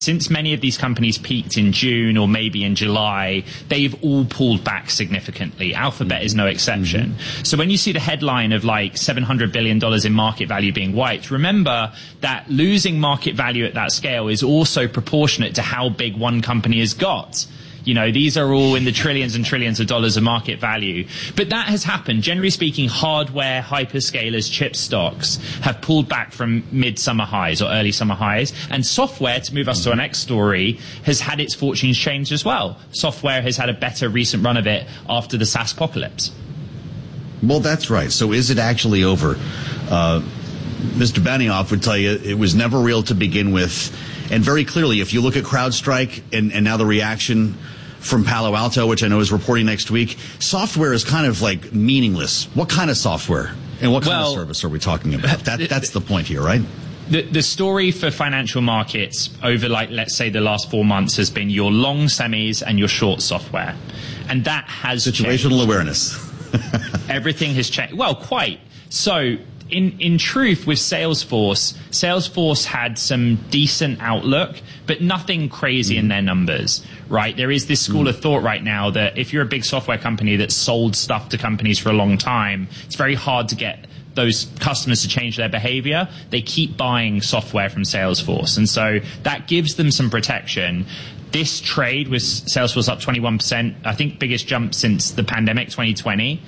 since many of these companies peaked in June or maybe in July, they've all pulled back significantly. Alphabet is no exception. So when you see the headline of like $700 billion in market value being wiped, remember that losing market value at that scale is also proportionate to how big one company has got. You know, these are all in the trillions and trillions of dollars of market value. But that has happened. Generally speaking, hardware, hyperscalers, chip stocks have pulled back from mid-summer highs or early summer highs. And software, to move us to our next story, has had its fortunes changed as well. Software has had a better recent run of it after the SaaS apocalypse. Well, that's right. So is it actually over? Mr. Benioff would tell you it was never real to begin with. And very clearly, if you look at CrowdStrike and now the reaction from Palo Alto, which I know is reporting next week, software is kind of like meaningless. What kind of software and what kind of service are we talking about? That's the point here, right? The story for financial markets over, like, let's say the last 4 months has been your long semis and your short software. And that has situational changed. Awareness. Everything has changed. Well, quite. So in truth, with Salesforce had some decent outlook, but nothing crazy in their numbers, right? There is this school of thought right now that if you're a big software company that sold stuff to companies for a long time, it's very hard to get those customers to change their behavior. They keep buying software from Salesforce. And so that gives them some protection. This trade with Salesforce up 21%, I think biggest jump since the pandemic, 2020.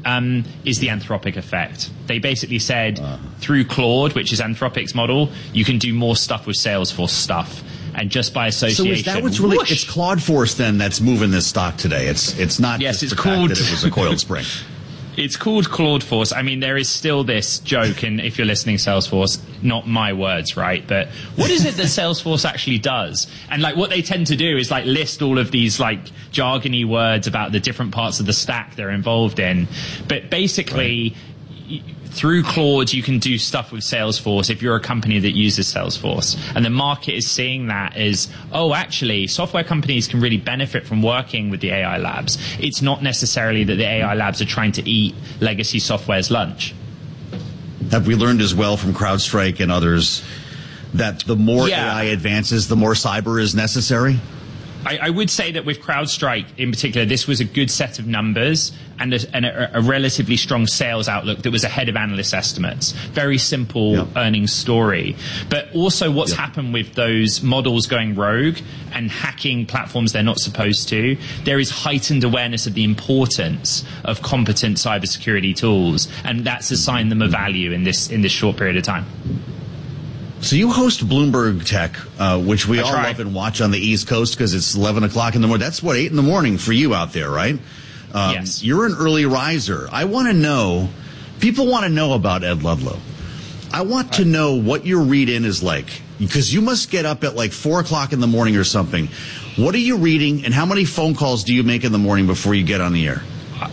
Is the Anthropic effect. They basically said through Claude, which is Anthropic's model, you can do more stuff with Salesforce stuff. And just by association. So is that what's really, it's CloudForce then that's moving this stock today? It's not just the fact that it was a coiled spring. It's called CloudForce. I mean, there is still this joke, and if you're listening, Salesforce, not my words, right? But what is it that Salesforce actually does? And like what they tend to do is like list all of these like jargony words about the different parts of the stack they're involved in. But basically, through Claude, you can do stuff with Salesforce if you're a company that uses Salesforce. And the market is seeing that as, oh, actually, software companies can really benefit from working with the AI labs. It's not necessarily that the AI labs are trying to eat legacy software's lunch. Have we learned as well from CrowdStrike and others that the more AI advances, the more cyber is necessary? I would say that with CrowdStrike in particular, this was a good set of numbers and a relatively strong sales outlook that was ahead of analyst estimates. Very simple earnings story. But also what's happened with those models going rogue and hacking platforms they're not supposed to, there is heightened awareness of the importance of competent cybersecurity tools. And that's assigned them a value in this short period of time. So you host Bloomberg Tech, which we all love and watch on the East Coast because it's 11 o'clock in the morning. That's what, 8 in the morning for you out there, right? Yes. You're an early riser. I want to know, people want to know about Ed Ludlow. I want to know what your read-in is like, because you must get up at like 4 o'clock in the morning or something. What are you reading, and how many phone calls do you make in the morning before you get on the air?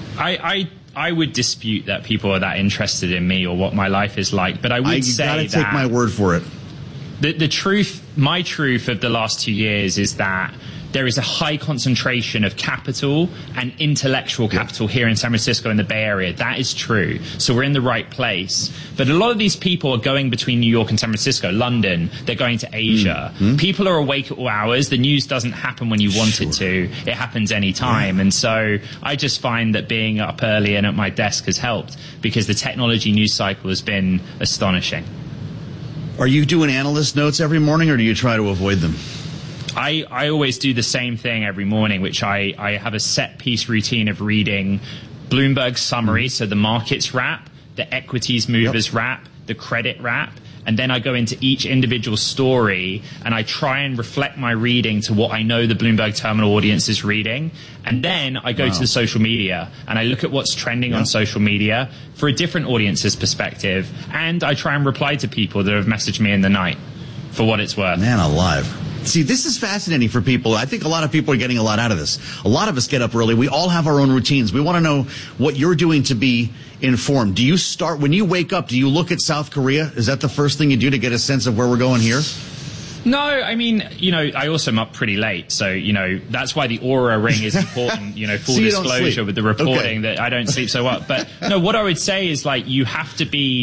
I would dispute that people are that interested in me or what my life is like, but I would say that... You gotta take my word for it. The truth, my truth of the last 2 years is that there is a high concentration of capital and intellectual capital here in San Francisco in the Bay Area. That is true. So we're in the right place. But a lot of these people are going between New York and San Francisco, London. They're going to Asia. People are awake at all hours. The news doesn't happen when you want it to. It happens any time. And so I just find that being up early and at my desk has helped because the technology news cycle has been astonishing. Are you doing analyst notes every morning, or do you try to avoid them? I always do the same thing every morning, which I have a set piece routine of reading Bloomberg summary, so the markets wrap, the equities movers wrap, the credit wrap, and then I go into each individual story and I try and reflect my reading to what I know the Bloomberg terminal audience is reading. And then I go to the social media and I look at what's trending on social media for a different audience's perspective. And I try and reply to people that have messaged me in the night for what it's worth. Man alive. See, this is fascinating for people. I think a lot of people are getting a lot out of this. A lot of us get up early. We all have our own routines. We want to know what you're doing to be informed. Do you start, when you wake up, do you look at South Korea? Is that the first thing you do to get a sense of where we're going here? No, I mean, I also am up pretty late. So, that's why the Aura ring is important, full disclosure with the reporting that I don't sleep so well. But no, what I would say is like, you have to be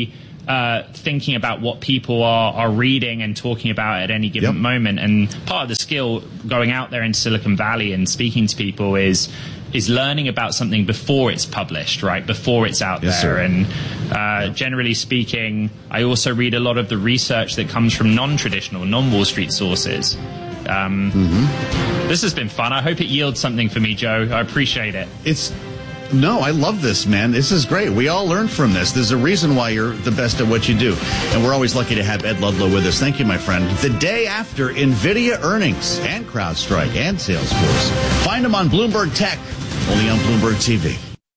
thinking about what people are reading and talking about at any given moment. And part of the skill going out there in Silicon Valley and speaking to people is learning about something before it's published, right? Before it's out there. Sir. And generally speaking, I also read a lot of the research that comes from non-traditional, non-Wall Street sources. This has been fun. I hope it yields something for me, Joe. I appreciate it. No, I love this, man. This is great. We all learn from this. There's a reason why you're the best at what you do. And we're always lucky to have Ed Ludlow with us. Thank you, my friend. The day after NVIDIA earnings and CrowdStrike and Salesforce. Find them on Bloomberg Tech, only on Bloomberg TV.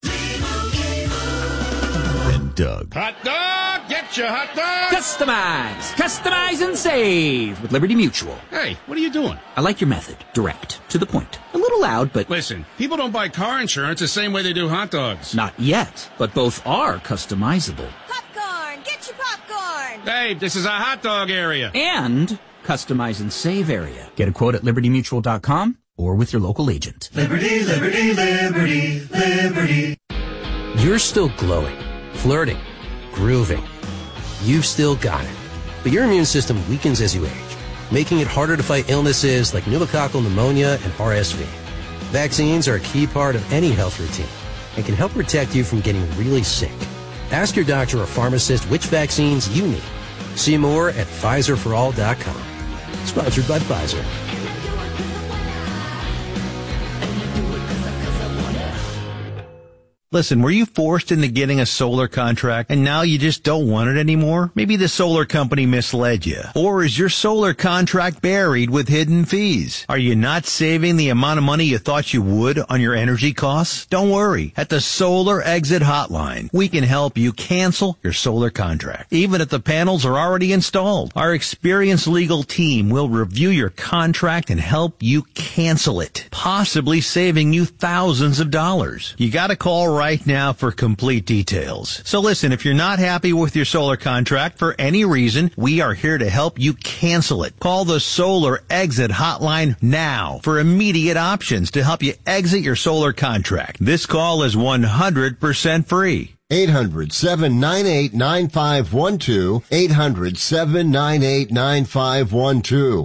And Doug. Hot dog! Get your hot dog! Customize and save with Liberty Mutual. Hey, what are you doing? I like your method. Direct. To the point. A little loud, but... Listen, people don't buy car insurance the same way they do hot dogs. Not yet, but both are customizable. Popcorn! Get your popcorn! Hey, this is a hot dog area. And customize and save area. Get a quote at libertymutual.com or with your local agent. Liberty, liberty, liberty, liberty. You're still glowing, flirting, grooving. You've still got it. But your immune system weakens as you age, making it harder to fight illnesses like pneumococcal pneumonia and RSV. Vaccines are a key part of any health routine and can help protect you from getting really sick. Ask your doctor or pharmacist which vaccines you need. See more at PfizerForAll.com. Sponsored by Pfizer. Listen, were you forced into getting a solar contract and now you just don't want it anymore? Maybe the solar company misled you. Or is your solar contract buried with hidden fees? Are you not saving the amount of money you thought you would on your energy costs? Don't worry. At the Solar Exit Hotline, we can help you cancel your solar contract, even if the panels are already installed. Our experienced legal team will review your contract and help you cancel it, possibly saving you thousands of dollars. You gotta call right now for complete details. So listen, if you're not happy with your solar contract for any reason, we are here to help you cancel it. Call the Solar Exit Hotline now for immediate options to help you exit your solar contract. This call is 100% free. 800-798-9512. 800-798-9512.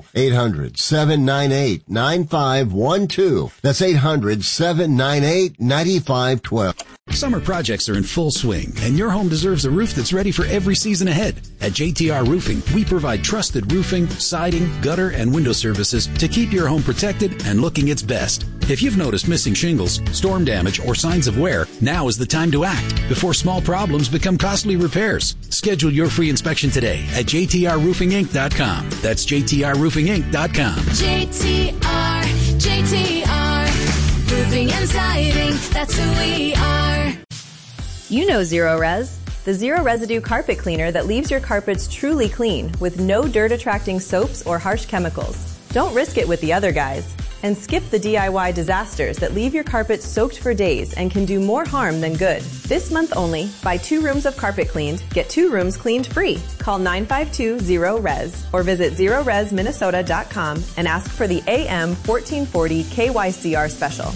800-798-9512. That's 800-798-9512. Summer projects are in full swing, and your home deserves a roof that's ready for every season ahead. At JTR Roofing, we provide trusted roofing, siding, gutter, and window services to keep your home protected and looking its best. If you've noticed missing shingles, storm damage, or signs of wear, now is the time to act before small problems become costly repairs. Schedule your free inspection today at jtrroofinginc.com. That's jtrroofinginc.com. JTR, roofing and siding, that's who we are. You know Zero Res, the zero residue carpet cleaner that leaves your carpets truly clean with no dirt attracting soaps or harsh chemicals. Don't risk it with the other guys. And skip the DIY disasters that leave your carpet soaked for days and can do more harm than good. This month only, buy 2 rooms of carpet cleaned, get 2 rooms cleaned free. Call 952-0RES or visit zeroresminnesota.com and ask for the AM 1440 KYCR special.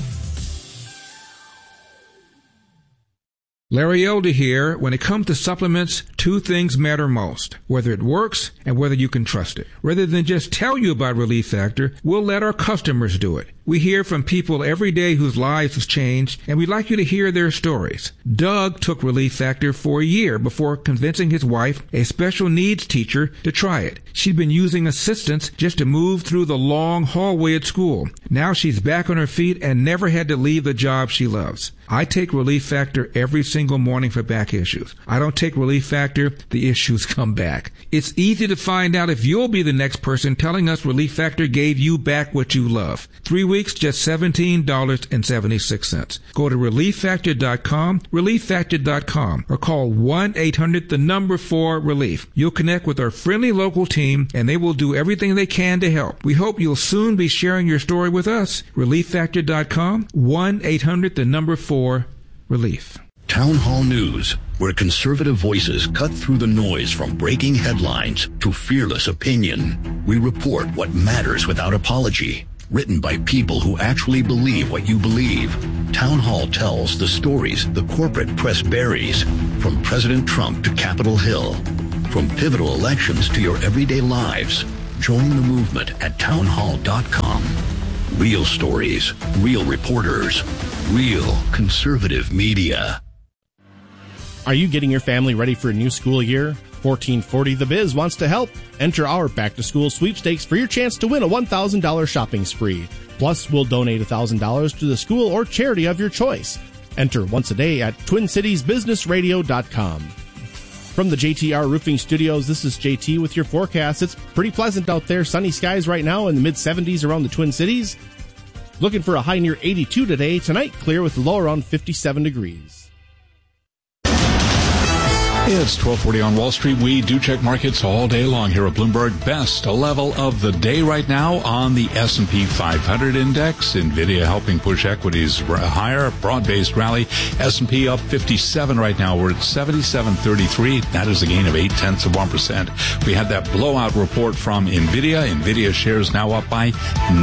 Larry Elder here. When it comes to supplements, 2 things matter most: whether it works and whether you can trust it. Rather than just tell you about Relief Factor, we'll let our customers do it. We hear from people every day whose lives have changed, and we'd like you to hear their stories. Doug took Relief Factor for a year before convincing his wife, a special needs teacher, to try it. She'd been using assistance just to move through the long hallway at school. Now she's back on her feet and never had to leave the job she loves. I take Relief Factor every single morning for back issues. I don't take Relief Factor, the issues come back. It's easy to find out if you'll be the next person telling us Relief Factor gave you back what you love. 3 weeks, just $17.76. Go to ReliefFactor.com, ReliefFactor.com, or call 1-800-4-RELIEF. You'll connect with our friendly local team, and they will do everything they can to help. We hope you'll soon be sharing your story with us. ReliefFactor.com, 1-800-4-RELIEF. Town Hall News, where conservative voices cut through the noise from breaking headlines to fearless opinion. We report what matters without apology. Written by people who actually believe what you believe. Town Hall tells the stories the corporate press buries, from President Trump to Capitol Hill. From pivotal elections to your everyday lives, join the movement at townhall.com. Real stories, real reporters, real conservative media. Are you getting your family ready for a new school year? 1440 The Biz wants to help. Enter our back-to-school sweepstakes for your chance to win a $1,000 shopping spree. Plus, we'll donate $1,000 to the school or charity of your choice. Enter once a day at TwinCitiesBusinessRadio.com. From the JTR Roofing Studios, this is JT with your forecast. It's pretty pleasant out there. Sunny skies right now in the mid-70s around the Twin Cities. Looking for a high near 82 today. Tonight, clear with a low around 57 degrees. It's 12:40 on Wall Street. We do check markets all day long here at Bloomberg. Best level of the day right now on the S&P 500 index. NVIDIA helping push equities higher. Broad-based rally. S&P up 57 right now. We're at 77.33. That is a gain of 0.8%. We had that blowout report from NVIDIA. NVIDIA shares now up by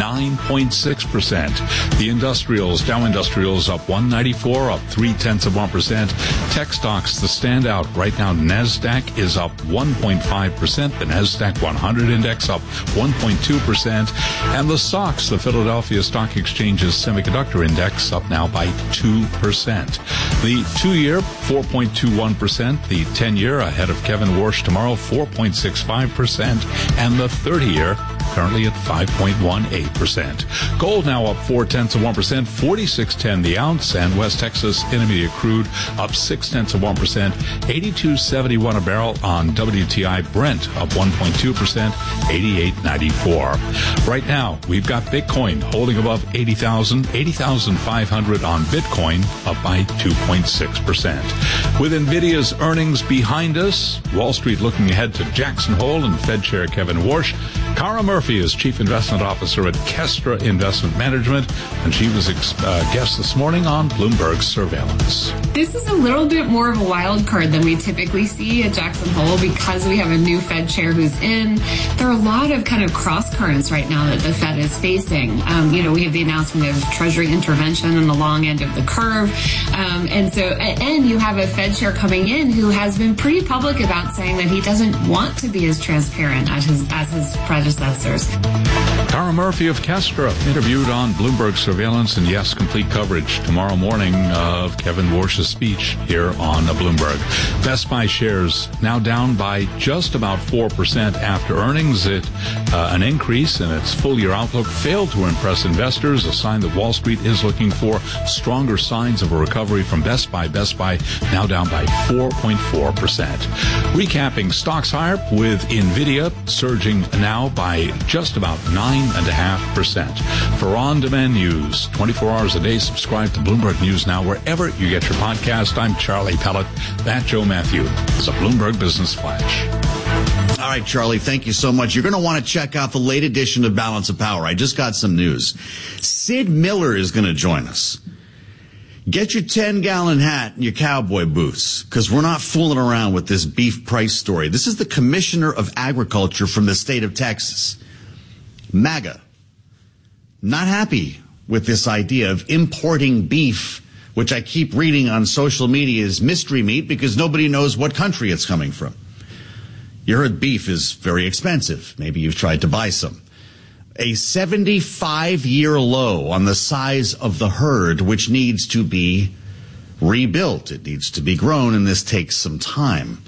9.6%. The industrials, Dow Industrials up 194, up 0.3%. Tech stocks, the standout right now, NASDAQ is up 1.5%. The NASDAQ 100 index up 1.2%. And the SOX, the Philadelphia Stock Exchange's semiconductor index, up now by 2%. The 2-year, 4.21%. The 10-year, ahead of Kevin Warsh tomorrow, 4.65%. And the 30-year, currently at 5.18%. Gold now up 0.4%, 46.10 the ounce, and West Texas Intermediate crude up 0.6%, 82.71 a barrel on WTI. Brent up 1.2%, 88.94. Right now, we've got Bitcoin holding above 80,000, 80,500 on Bitcoin, up by 2.6%. With NVIDIA's earnings behind us, Wall Street looking ahead to Jackson Hole and Fed Chair Kevin Warsh. Cara Murphy is Chief Investment Officer at Kestra Investment Management, and she was guest this morning on Bloomberg Surveillance. This is a little bit more of a wild card than we typically see at Jackson Hole because we have a new Fed chair who's in. There are a lot of kind of cross currents right now that the Fed is facing. We have the announcement of Treasury intervention on the long end of the curve. And you have a Fed chair coming in who has been pretty public about saying that he doesn't want to be as transparent as his predecessors. Cara Murphy of Kestra, interviewed on Bloomberg Surveillance, and yes, complete coverage tomorrow morning of Kevin Warsh's speech here on Bloomberg. Best Buy shares now down by just about 4% after earnings. An increase in its full-year outlook failed to impress investors, a sign that Wall Street is looking for stronger signs of a recovery from Best Buy. Best Buy now down by 4.4%. Recapping, stocks higher with NVIDIA surging now by just about 9.5%. For on-demand news, 24 hours a day, subscribe to Bloomberg News Now wherever you get your podcast. I'm Charlie Pellet. That Joe Matthew is a Bloomberg Business Flash. All right, Charlie, thank you so much. You're going to want to check out the late edition of Balance of Power. I just got some news. Sid Miller is going to join us. Get your 10-gallon hat and your cowboy boots, because we're not fooling around with this beef price story. This is the Commissioner of Agriculture from the state of Texas. MAGA. Not happy with this idea of importing beef, which I keep reading on social media is mystery meat because nobody knows what country it's coming from. You heard beef is very expensive. Maybe you've tried to buy some. A 75-year low on the size of the herd, which needs to be rebuilt. It needs to be grown, and this takes some time.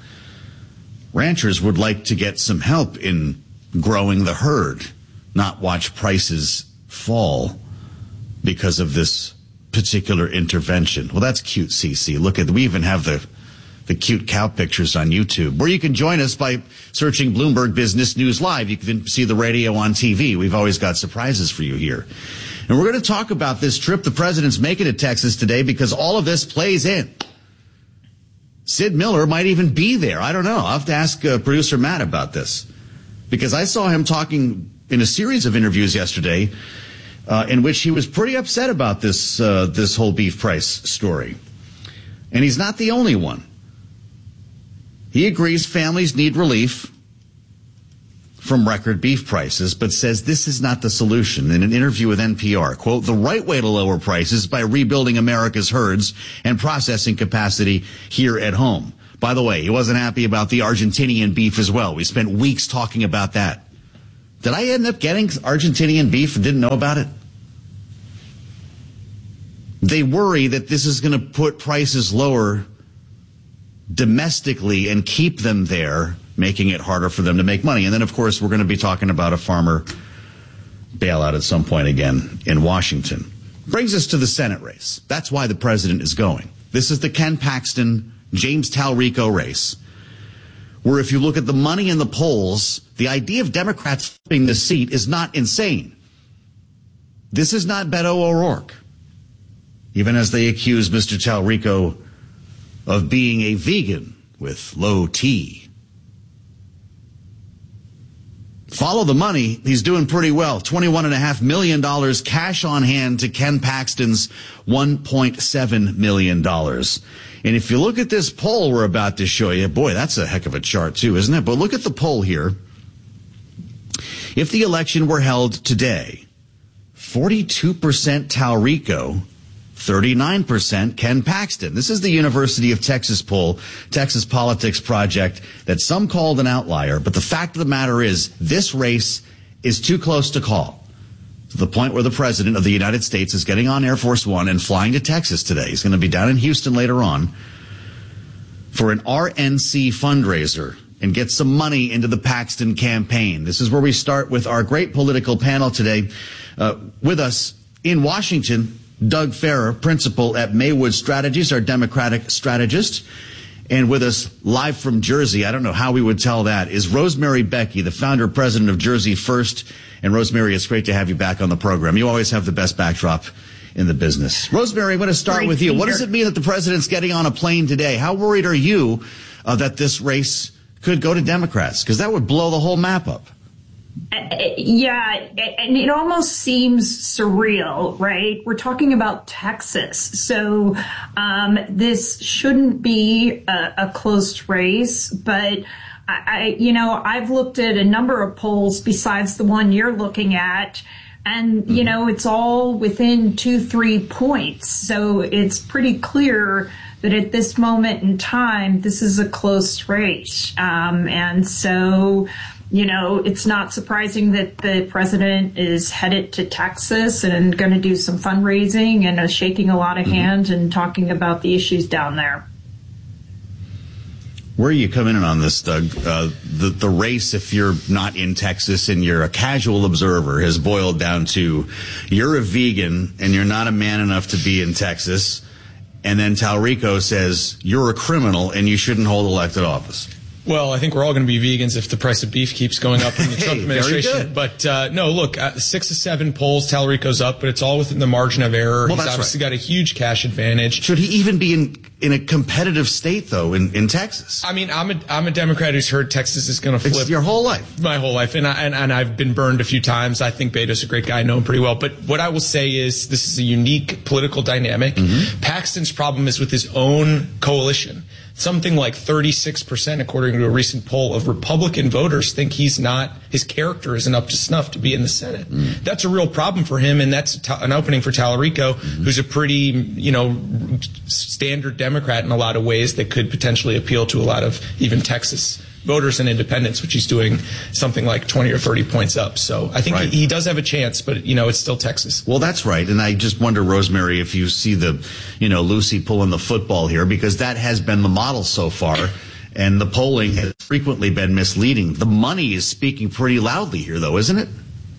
Ranchers would like to get some help in growing the herd, not watch prices fall because of this particular intervention. Well, that's cute, CC. Look at, we even have the cute cow pictures on YouTube, where you can join us by searching Bloomberg Business News Live. You can see the radio on TV. We've always got surprises for you here. And we're going to talk about this trip the president's making to Texas today because all of this plays in. Sid Miller might even be there. I don't know. I'll have to ask producer Matt about this, because I saw him talking in a series of interviews yesterday in which he was pretty upset about this whole beef price story. And he's not the only one. He agrees families need relief from record beef prices, but says this is not the solution. In an interview with NPR, quote, the right way to lower prices by rebuilding America's herds and processing capacity here at home. By the way, he wasn't happy about the Argentinian beef as well. We spent weeks talking about that. Did I end up getting Argentinian beef and didn't know about it? They worry that this is going to put prices lower domestically and keep them there, making it harder for them to make money. And then, of course, we're going to be talking about a farmer bailout at some point again in Washington. Brings us to the Senate race. That's why the president is going. This is the Ken Paxton, James Talrico race, where if you look at the money in the polls, the idea of Democrats flipping the seat is not insane. This is not Beto O'Rourke, even as they accuse Mr. Talrico of being a vegan with low T. Follow the money. He's doing pretty well. $21.5 million cash on hand to Ken Paxton's $1.7 million. And if you look at this poll we're about to show you, boy, that's a heck of a chart too, isn't it? But look at the poll here. If the election were held today, 42% Talrico, 39% Ken Paxton. This is the University of Texas poll, Texas Politics Project, that some called an outlier. But the fact of the matter is, this race is too close to call, to the point where the President of the United States is getting on Air Force One and flying to Texas today. He's going to be down in Houston later on for an RNC fundraiser and get some money into the Paxton campaign. This is where we start with our great political panel today. With us in Washington, Doug Farrer, principal at Maywood Strategies, our Democratic strategist. And with us live from Jersey, I don't know how we would tell that, is Rosemary Becky, the founder and president of Jersey First. And Rosemary, it's great to have you back on the program. You always have the best backdrop in the business. Rosemary, I'm going to start with you. What does it mean that the president's getting on a plane today? How worried are you that this race could go to Democrats? Because that would blow the whole map up. Yeah, and it almost seems surreal, right? We're talking about Texas, so this shouldn't be a close race, but I've looked at a number of polls besides the one you're looking at, and it's all within 2-3 points, so it's pretty clear that at this moment in time, this is a close race, and so. It's not surprising that the president is headed to Texas and going to do some fundraising and shaking a lot of hands and talking about the issues down there. Where are you coming in on this, Doug? The race, if you're not in Texas and you're a casual observer, has boiled down to you're a vegan and you're not a man enough to be in Texas. And then Talrico says you're a criminal and you shouldn't hold elected office. Well, I think we're all going to be vegans if the price of beef keeps going up in the Trump administration. But no, look, 6 to 7 polls, Talrico's up, but it's all within the margin of error. Well, He's obviously got a huge cash advantage. Should he even be in a competitive state, though, in Texas? I mean, I'm a Democrat who's heard Texas is going to flip. It's your whole life. My whole life. And I've been burned a few times. I think Beto's a great guy. I know him pretty well. But what I will say is this is a unique political dynamic. Paxton's problem is with his own coalition. Something like 36%, according to a recent poll, of Republican voters think his character isn't up to snuff to be in the Senate. That's a real problem for him, and that's an opening for Talrico, who's a pretty, standard Democrat in a lot of ways that could potentially appeal to a lot of even Texas voters and independents, which he's doing something like 20 or 30 points up. So I think he does have a chance, but, it's still Texas. Well, that's right. And I just wonder, Rosemary, if you see the, Lucy pulling the football here, because that has been the model so far. And the polling has frequently been misleading. The money is speaking pretty loudly here, though, isn't it?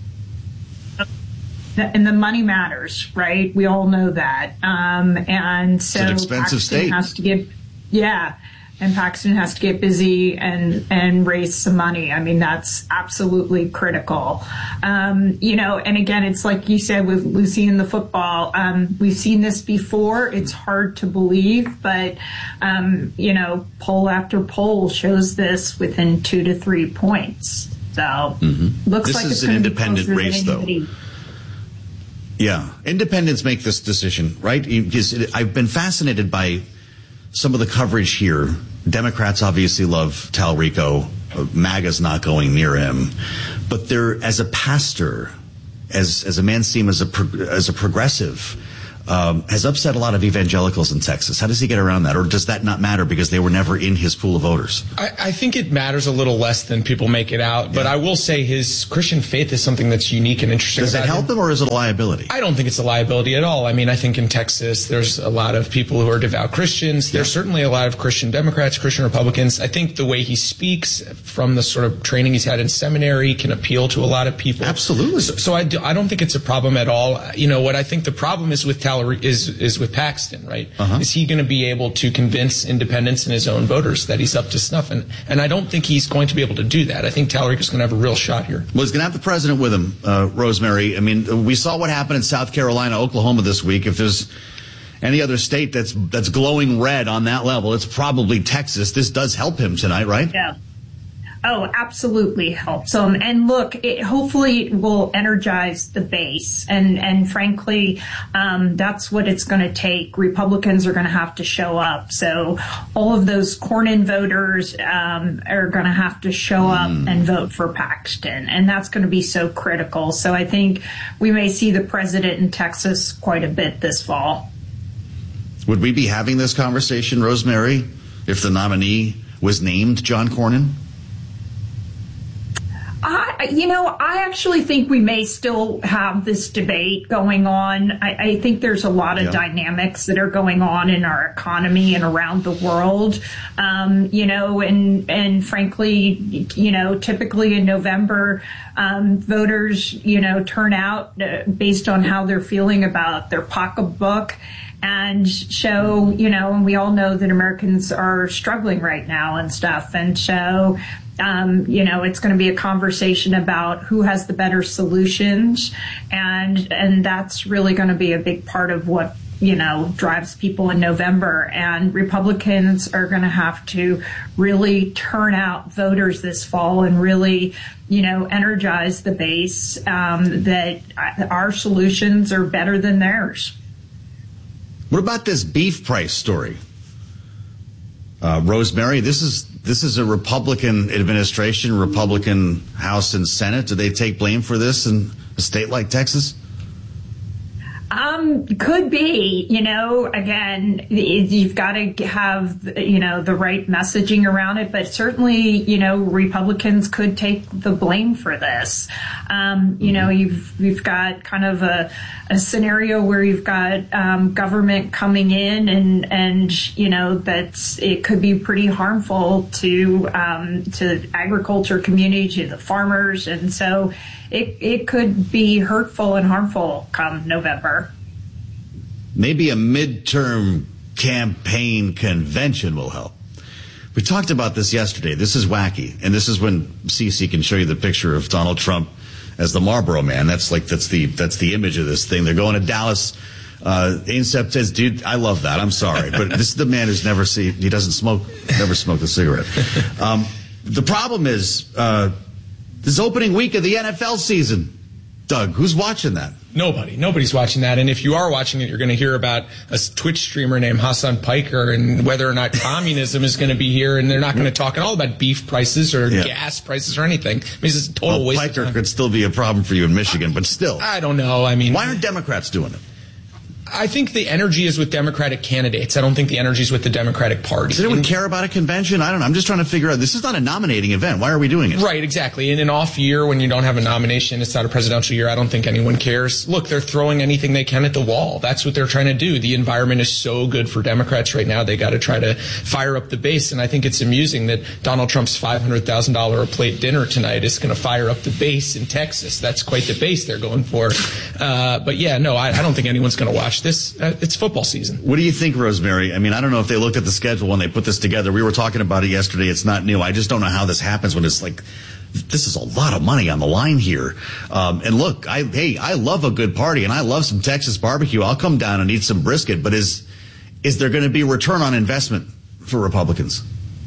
And the money matters, right? We all know that. And so it's an expensive state. Has to give, and Paxton has to get busy and raise some money. I mean, that's absolutely critical. And again, it's like you said with Lucy in the football. We've seen this before. It's hard to believe, but, poll after poll shows this within 2 to 3 points. So looks this like is it's an independent race, though. Yeah. Independents make this decision, right? I've been fascinated by some of the coverage here. Democrats obviously love Talrico. MAGA's not going near him. But as a pastor, as a man seen as a progressive, has upset a lot of evangelicals in Texas. How does he get around that? Or does that not matter because they were never in his pool of voters? I think it matters a little less than people make it out. But I will say his Christian faith is something that's unique and interesting. Does it help him, or is it a liability? I don't think it's a liability at all. I mean, I think in Texas there's a lot of people who are devout Christians. There's certainly a lot of Christian Democrats, Christian Republicans. I think the way he speaks from the sort of training he's had in seminary can appeal to a lot of people. Absolutely. So I don't think it's a problem at all. You know, what I think the problem is with is with Paxton, right? Is he going to be able to convince independents and his own voters that he's up to snuff? And I don't think he's going to be able to do that. I think Talarico is going to have a real shot here. Well, he's going to have the president with him, Rosemary. I mean, we saw what happened in South Carolina, Oklahoma this week. If there's any other state that's glowing red on that level, it's probably Texas. This does help him tonight, right? Yeah. Oh, absolutely helps them. And look, hopefully it will energize the base. And frankly, that's what it's going to take. Republicans are going to have to show up. So all of those Cornyn voters are going to have to show up and vote for Paxton. And that's going to be so critical. So I think we may see the president in Texas quite a bit this fall. Would we be having this conversation, Rosemary, if the nominee was named John Cornyn? I actually think we may still have this debate going on. I think there's a lot of dynamics that are going on in our economy and around the world. And frankly, typically in November, voters, turn out based on how they're feeling about their pocketbook. And show, and we all know that Americans are struggling right now and stuff. And so, it's going to be a conversation about who has the better solutions. And that's really going to be a big part of what, drives people in November. And Republicans are going to have to really turn out voters this fall and really, energize the base, that our solutions are better than theirs. What about this beef price story? Rosemary, this is a Republican administration, Republican House and Senate. Do they take blame for this in a state like Texas? Could be, again, you've got to have, the right messaging around it, but certainly, Republicans could take the blame for this. You've got kind of a scenario where you've got, government coming in and it could be pretty harmful to agriculture community, to the farmers. And so it could be hurtful and harmful come November. Maybe a midterm campaign convention will help. We talked about this yesterday. This is wacky. And this is when CC can show you the picture of Donald Trump as the Marlboro Man. That's the image of this thing. They're going to Dallas. Ainsep says, dude, I love that. I'm sorry. But this is the man who's never smoked a cigarette. The problem is, this opening week of the NFL season. Doug, who's watching that? Nobody's watching that. And if you are watching it, you're going to hear about a Twitch streamer named Hassan Piker and whether or not communism is going to be here. And they're not going to talk at all about beef prices or gas prices or anything. I mean, it's a total waste of time. Piker could still be a problem for you in Michigan, but still. I don't know. I mean, why aren't Democrats doing it? I think the energy is with Democratic candidates. I don't think the energy is with the Democratic Party. Does anyone care about a convention? I don't know. I'm just trying to figure out. This is not a nominating event. Why are we doing it? Right, exactly. In an off year when you don't have a nomination, it's not a presidential year, I don't think anyone cares. Look, they're throwing anything they can at the wall. That's what they're trying to do. The environment is so good for Democrats right now. They got to try to fire up the base. And I think it's amusing that Donald Trump's $500,000 a plate dinner tonight is going to fire up the base in Texas. That's quite the base they're going for. But yeah, no, I don't think anyone's going to watch this. It's football season. What do you think, Rosemary? I mean, I don't know if they looked at the schedule when they put this together. We were talking about it yesterday. It's not new. I just don't know how this happens when it's like, this is a lot of money on the line here. And look, I love a good party and I love some Texas barbecue. I'll come down and eat some brisket, but is there going to be return on investment for Republicans?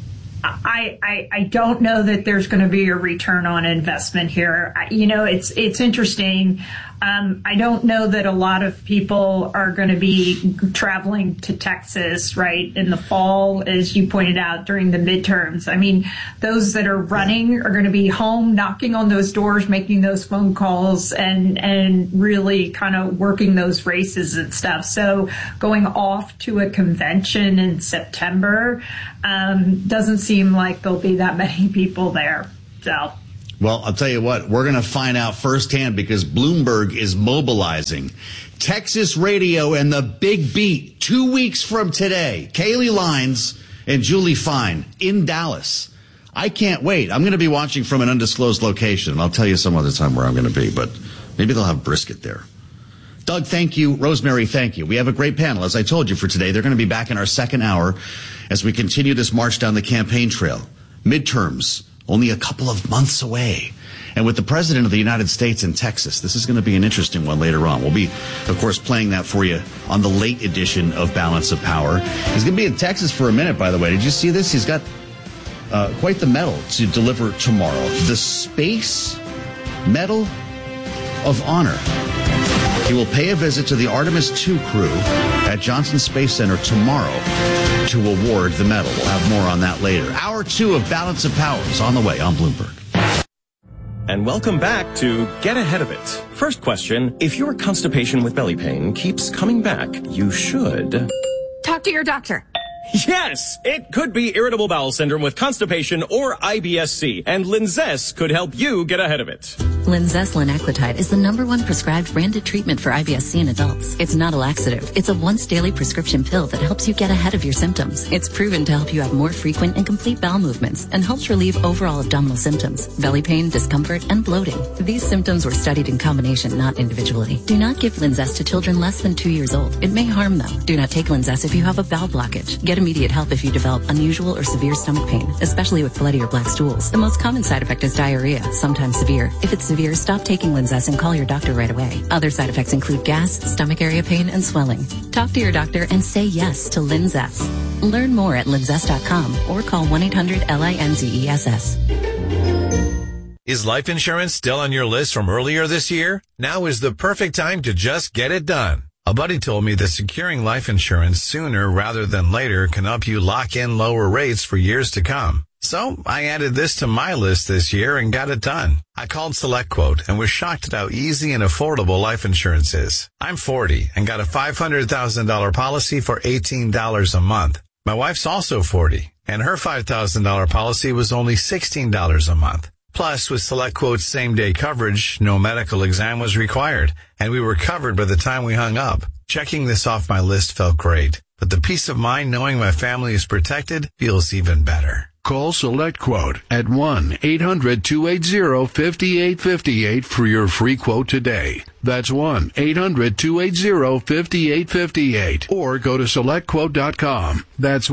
I don't know that there's going to be a return on investment here. It's interesting. I don't know that a lot of people are going to be traveling to Texas, right, in the fall, as you pointed out, during the midterms. I mean, those that are running are going to be home, knocking on those doors, making those phone calls, and really kind of working those races and stuff. So going off to a convention in September doesn't seem like there'll be that many people there. So. Well, I'll tell you what, we're going to find out firsthand because Bloomberg is mobilizing. Texas Radio and the Big Beat 2 weeks from today. Kaylee Lines and Julie Fine in Dallas. I can't wait. I'm going to be watching from an undisclosed location. I'll tell you some other time where I'm going to be, but maybe they'll have brisket there. Doug, thank you. Rosemary, thank you. We have a great panel, as I told you, for today. They're going to be back in our second hour as we continue this march down the campaign trail. Midterms. Only a couple of months away. And with the President of the United States in Texas, this is going to be an interesting one later on. We'll be, of course, playing that for you on the late edition of Balance of Power. He's going to be in Texas for a minute, by the way. Did you see this? He's got quite the medal to deliver tomorrow. The Space Medal of Honor. He will pay a visit to the Artemis II crew at Johnson Space Center tomorrow to award the medal. We'll have more on that later. Hour 2 of Balance of Power is on the way on Bloomberg. And welcome back to Get Ahead of It. First question, if your constipation with belly pain keeps coming back, you should... talk to your doctor. Yes, it could be irritable bowel syndrome with constipation or IBS-C, and Linzess could help you get ahead of it. Linzess linaclotide is the #1 prescribed branded treatment for IBS-C in adults. It's not a laxative. It's a once daily prescription pill that helps you get ahead of your symptoms. It's proven to help you have more frequent and complete bowel movements and helps relieve overall abdominal symptoms, belly pain, discomfort, and bloating. These symptoms were studied in combination, not individually. Do not give Linzess to children less than 2 years old. It may harm them. Do not take Linzess if you have a bowel blockage. Get immediate help if you develop unusual or severe stomach pain, especially with bloody or black stools. The most common side effect is diarrhea, sometimes severe. If it's severe, stop taking Linzess and call your doctor right away. Other side effects include gas, stomach area pain, and swelling. Talk to your doctor and say yes to Linzess. Learn more at linzess.com or call 1-800-LINZESS. Is life insurance still on your list from earlier this year? Now is the perfect time to just get it done. A buddy told me that securing life insurance sooner rather than later can help you lock in lower rates for years to come. So I added this to my list this year and got it done. I called SelectQuote and was shocked at how easy and affordable life insurance is. I'm 40 and got a $500,000 policy for $18 a month. My wife's also 40 and her $5,000 policy was only $16 a month. Plus, with SelectQuote's same-day coverage, no medical exam was required, and we were covered by the time we hung up. Checking this off my list felt great, but the peace of mind knowing my family is protected feels even better. Call SelectQuote at 1-800-280-5858 for your free quote today. That's 1-800-280-5858. Or go to SelectQuote.com. That's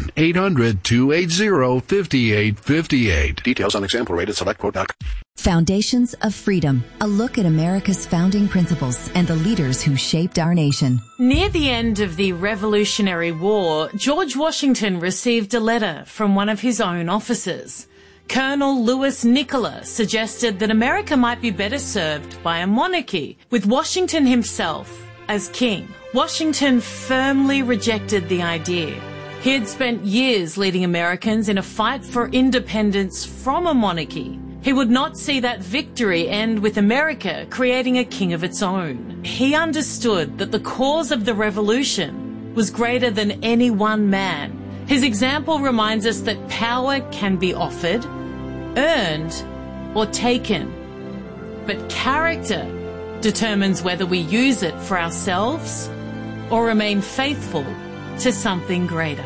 1-800-280-5858. Details on example rate at SelectQuote.com. Foundations of Freedom, a look at America's founding principles and the leaders who shaped our nation. Near the end of the Revolutionary War, George Washington received a letter from one of his own officers. Colonel Louis Nicola suggested that America might be better served by a monarchy, with Washington himself as king. Washington firmly rejected the idea. He had spent years leading Americans in a fight for independence from a monarchy. He would not see that victory end with America creating a king of its own. He understood that the cause of the revolution was greater than any one man. His example reminds us that power can be offered, earned, or taken. But character determines whether we use it for ourselves or remain faithful to something greater.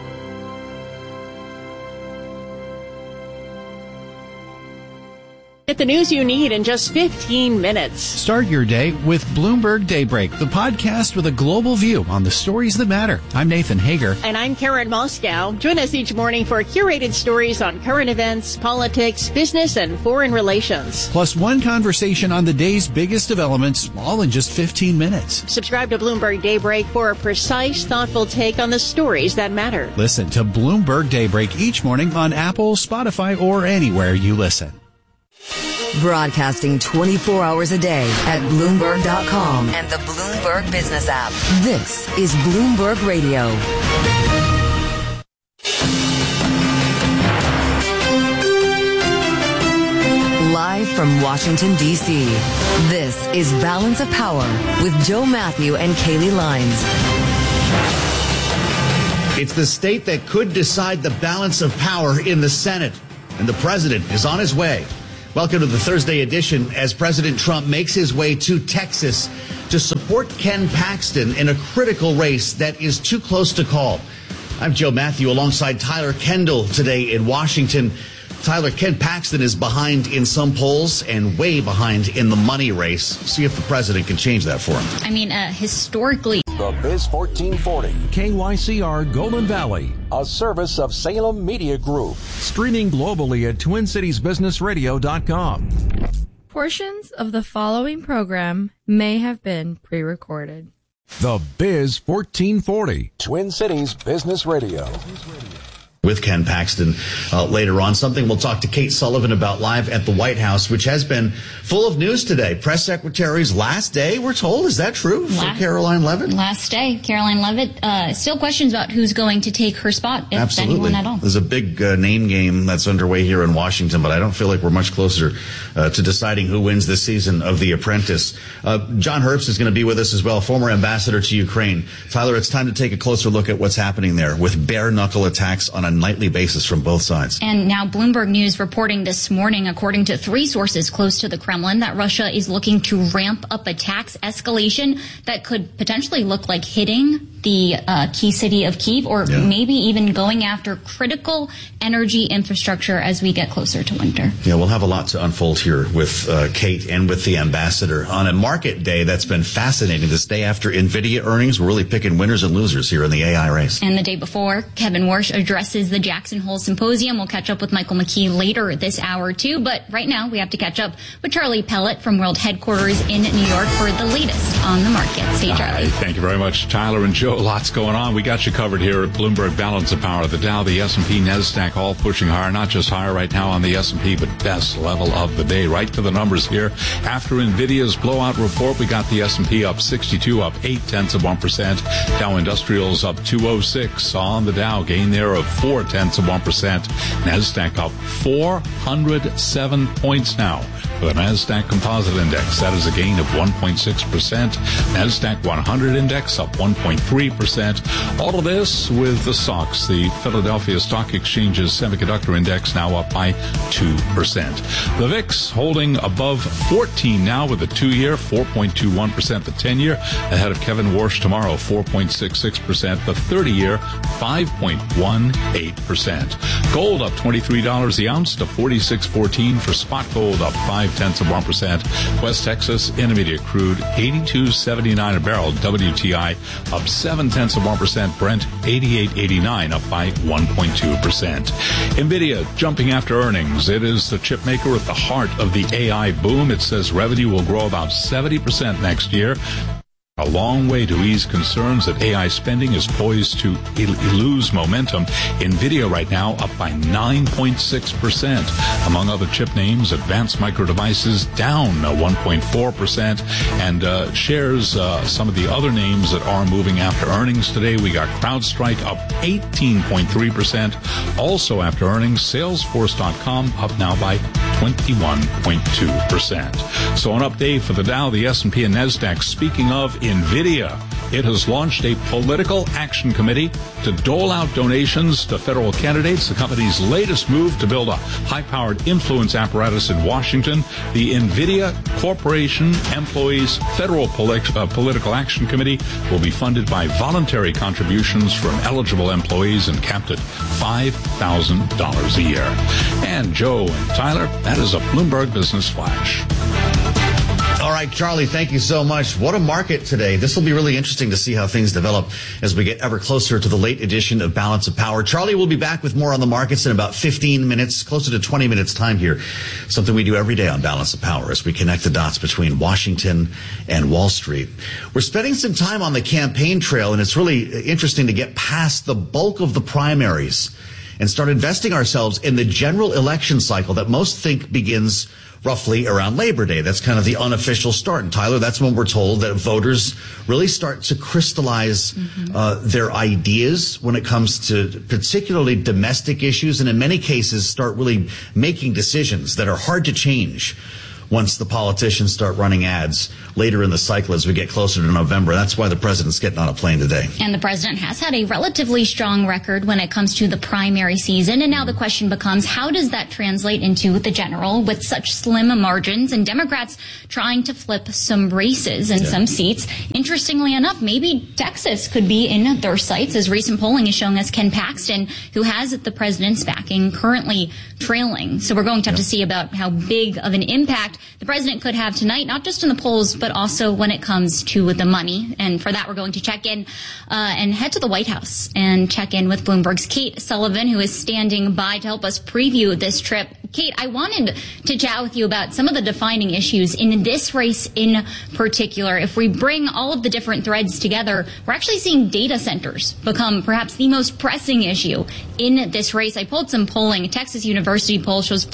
Get the news you need in just 15 minutes. Start your day with Bloomberg Daybreak, the podcast with a global view on the stories that matter. I'm Nathan Hager. And I'm Karen Moscow. Join us each morning for curated stories on current events, politics, business, and foreign relations. Plus one conversation on the day's biggest developments, all in just 15 minutes. Subscribe to Bloomberg Daybreak for a precise, thoughtful take on the stories that matter. Listen to Bloomberg Daybreak each morning on Apple, Spotify, or anywhere you listen. Broadcasting 24 hours a day at Bloomberg.com and the Bloomberg Business app. This is Bloomberg Radio. Live from Washington, D.C., this is Balance of Power with Joe Matthew and Kaylee Lines. It's the state that could decide the balance of power in the Senate, and the president is on his way. Welcome to the Thursday edition as President Trump makes his way to Texas to support Ken Paxton in a critical race that is too close to call. I'm Joe Matthew alongside Tyler Kendall today in Washington. Tyler, Ken Paxton is behind in some polls and way behind in the money race. See if the president can change that for him. I mean, historically. The Biz 1440. KYCR Golden Valley. A service of Salem Media Group. Streaming globally at TwinCitiesBusinessRadio.com. Portions of the following program may have been pre-recorded. The Biz 1440. Twin Cities Business Radio. With Ken Paxton later on. Something we'll talk to Kate Sullivan about live at the White House, which has been full of news today. Press secretary's last day, we're told. Is that true for Caroline Leavitt? Last day. Caroline Leavitt. Still questions about who's going to take her spot, if Absolutely. anyone at all. There's a big name game that's underway here in Washington, but I don't feel like we're much closer to deciding who wins this season of The Apprentice. John Herbst is going to be with us as well, former ambassador to Ukraine. Tyler, it's time to take a closer look at what's happening there with bare-knuckle attacks on a nightly basis from both sides. And now Bloomberg News reporting this morning, according to 3 sources close to the Kremlin, that Russia is looking to ramp up attacks escalation that could potentially look like hitting the key city of Kyiv, or maybe even going after critical energy infrastructure as we get closer to winter. Yeah, we'll have a lot to unfold here with Kate and with the ambassador on a market day that's been fascinating. This day after NVIDIA earnings, we're really picking winners and losers here in the AI race. And the day before, Kevin Warsh addresses the Jackson Hole Symposium. We'll catch up with Michael McKee later this hour, too. But right now, we have to catch up with Charlie Pellet from World Headquarters in New York for the latest on the markets. Hey, Charlie. Thank you very much, Tyler and Joe. Lots going on. We got you covered here at Bloomberg Balance of Power. The Dow, the S&P, NASDAQ all pushing higher. Not just higher right now on the S&P, but best level of the day. Right to the numbers here. After NVIDIA's blowout report, we got the S&P up 62, up 0.8%. Dow Industrials up 206 on the Dow. Gain there of 0.4%. NASDAQ up 407 points now for the NASDAQ Composite Index. That is a gain of 1.6%. NASDAQ 100 Index up 1.3%. All of this with the SOX, the Philadelphia Stock Exchange's Semiconductor Index, now up by 2%. The VIX holding above 14 now with the 2-year, 4.21%. The 10-year ahead of Kevin Warsh tomorrow, 4.66%. The 30-year, 5.18%. Gold up $23 the ounce to $46.14 for spot gold, up 0.5%. West Texas Intermediate crude $82.79 a barrel. WTI up 0.7%. Brent $88.89, up by 1.2%. NVIDIA jumping after earnings. It is the chip maker at the heart of the AI boom. It says revenue will grow about 70% next year. A long way to ease concerns that AI spending is poised to lose momentum. NVIDIA right now up by 9.6%. Among other chip names, Advanced Micro Devices down 1.4%. And shares some of the other names that are moving after earnings today. We got CrowdStrike up 18.3%. Also after earnings, Salesforce.com up now by 21.2%. So an update for the Dow, the S&P, and NASDAQ. Speaking of NVIDIA, it has launched a political action committee to dole out donations to federal candidates. The company's latest move to build a high-powered influence apparatus in Washington. The NVIDIA Corporation Employees Federal Political Action Committee will be funded by voluntary contributions from eligible employees and capped at $5,000 a year. And Joe and Tyler, that is a Bloomberg Business Flash. All right, Charlie, thank you so much. What a market today. This will be really interesting to see how things develop as we get ever closer to the late edition of Balance of Power. Charlie will be back with more on the markets in about 15 minutes, closer to 20 minutes time here. Something we do every day on Balance of Power as we connect the dots between Washington and Wall Street. We're spending some time on the campaign trail, and it's really interesting to get past the bulk of the primaries and start investing ourselves in the general election cycle that most think begins roughly around Labor Day. That's kind of the unofficial start. And Tyler, that's when we're told that voters really start to crystallize their ideas when it comes to particularly domestic issues, and in many cases start really making decisions that are hard to change once the politicians start running ads later in the cycle as we get closer to November. That's why the president's getting on a plane today. And the president has had a relatively strong record when it comes to the primary season. And now the question becomes, how does that translate into the general with such slim margins and Democrats trying to flip some races and some seats? Interestingly enough, maybe Texas could be in their sights, as recent polling is showing us Ken Paxton, who has the president's backing, currently trailing. So we're going to have to see about how big of an impact the president could have tonight, not just in the polls, but also when it comes to the money. And for that, we're going to check in and head to the White House and check in with Bloomberg's Kate Sullivan, who is standing by to help us preview this trip. Kate, I wanted to chat with you about some of the defining issues in this race in particular. If we bring all of the different threads together, we're actually seeing data centers become perhaps the most pressing issue in this race. I pulled some polling. A Texas University poll shows